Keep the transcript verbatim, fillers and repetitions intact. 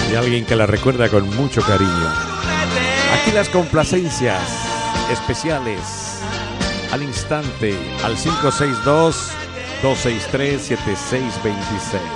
Y alguien que la recuerda con mucho cariño. Aquí las complacencias especiales al instante al cinco seis dos, dos seis tres, siete seis dos seis.